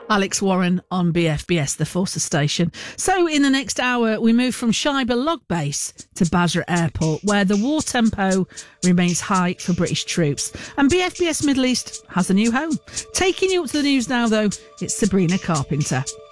Alex Warren on BFBS, the Forces station. So in the next hour, we move from Shaiba Log Base to Basra Airport, where the war tempo remains high for British troops. And BFBS Middle East has a new home. Taking you up to the news now, though, it's Sabrina Carpenter.